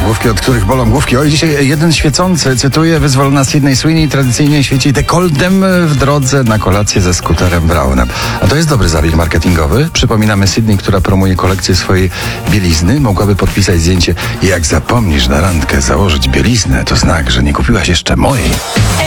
Główki, od których bolą główki. Oj, dzisiaj jeden świecący, cytuję, wyzwolona Sydney Sweeney tradycyjnie świeci dekoltem w drodze na kolację ze skuterem Brownem. A to jest dobry zabieg marketingowy. Przypominamy, Sydney, która promuje kolekcję swojej bielizny, mogłaby podpisać zdjęcie: jak zapomnisz na randkę założyć bieliznę, to znak, że nie kupiłaś jeszcze mojej.